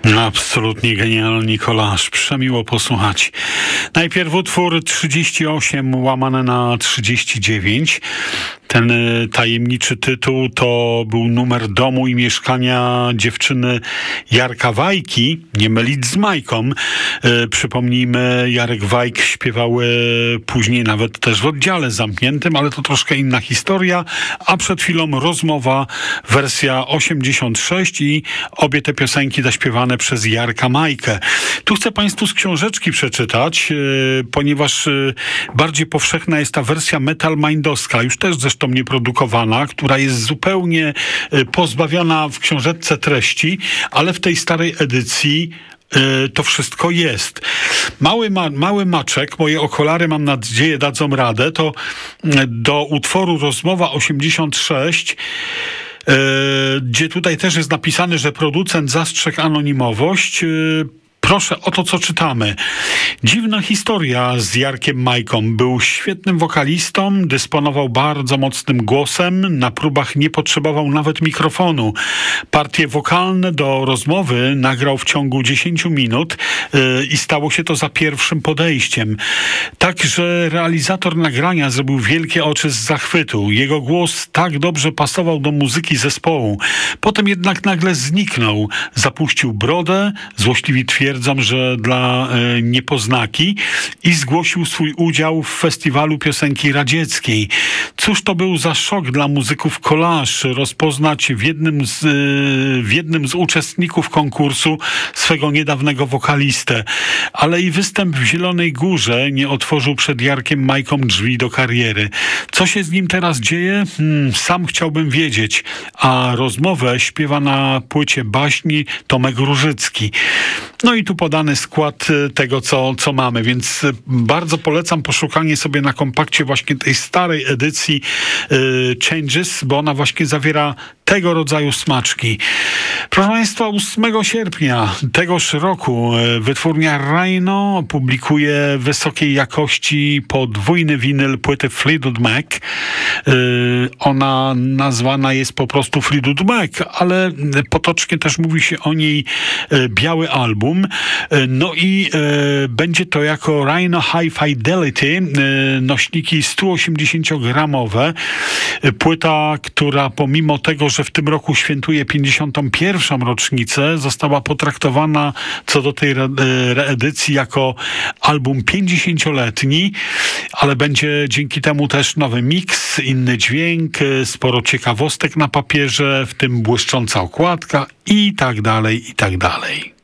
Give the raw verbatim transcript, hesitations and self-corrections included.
Absolutnie genialny kolaż, przemiło posłuchać. Najpierw utwór trzydzieści osiem łamane na trzydzieści dziewięć. Ten tajemniczy tytuł to był numer domu i mieszkania dziewczyny Jarka Wajki, nie mylić z Majką. E, przypomnijmy, Jarek Wajk śpiewał e, później nawet też w oddziale zamkniętym, ale to troszkę inna historia, a przed chwilą rozmowa, wersja osiemdziesiąt sześć i obie te piosenki zaśpiewane przez Jarka Majkę. Tu chcę Państwu z książeczki przeczytać, e, ponieważ e, bardziej powszechna jest ta wersja metal mindowska, już też zresztą nieprodukowana, która jest zupełnie pozbawiona w książeczce treści, ale w tej starej edycji y, to wszystko jest. Mały, ma, mały maczek, moje okulary mam nadzieję dadzą radę, to do utworu Rozmowa osiemdziesiąt sześć, y, gdzie tutaj też jest napisane, że producent zastrzegł anonimowość. y, Proszę o to, co czytamy. Dziwna historia z Jarkiem Majką. Był świetnym wokalistą, dysponował bardzo mocnym głosem, na próbach nie potrzebował nawet mikrofonu. Partie wokalne do rozmowy nagrał w ciągu dziesięciu minut yy, i stało się to za pierwszym podejściem. Także realizator nagrania zrobił wielkie oczy z zachwytu. Jego głos tak dobrze pasował do muzyki zespołu. Potem jednak nagle zniknął. Zapuścił brodę, złośliwi twierdzą, że dla e, niepoznaki i zgłosił swój udział w festiwalu piosenki radzieckiej. Cóż to był za szok dla muzyków Kolaż rozpoznać w jednym z, e, w jednym z uczestników konkursu swego niedawnego wokalistę. Ale i występ w Zielonej Górze nie otworzył przed Jarkiem Majką drzwi do kariery. Co się z nim teraz dzieje? Hmm, sam chciałbym wiedzieć. A rozmowę śpiewa na płycie baśni Tomek Różycki. No i tu podany skład tego, co, co mamy, więc bardzo polecam poszukanie sobie na kompakcie właśnie tej starej edycji y, Changes, bo ona właśnie zawiera tego rodzaju smaczki. Proszę Państwa, ósmego sierpnia tegoż roku wytwórnia Rhino opublikuje wysokiej jakości podwójny winyl płyty Fleetwood Mac. Yy, ona nazwana jest po prostu Fleetwood Mac, ale potocznie też mówi się o niej yy, biały album. Yy, no i yy, będzie to jako Rhino High Fidelity, yy, nośniki sto osiemdziesięciogramowe. Yy, płyta, która pomimo tego, że w tym roku świętuje pięćdziesiątą pierwszą rocznicę, została potraktowana co do tej re- reedycji jako album pięćdziesięcioletni, ale będzie dzięki temu też nowy miks, inny dźwięk, sporo ciekawostek na papierze, w tym błyszcząca okładka i tak dalej, i tak dalej.